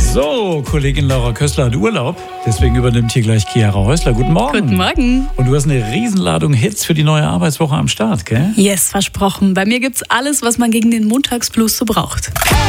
So, Kollegin Laura Köstler hat Urlaub, deswegen übernimmt hier gleich Chiara Häusler. Guten Morgen. Guten Morgen. Und du hast eine Riesenladung Hits für die neue Arbeitswoche am Start, gell? Yes, versprochen. Bei mir gibt's alles, was man gegen den Montagsblues so braucht.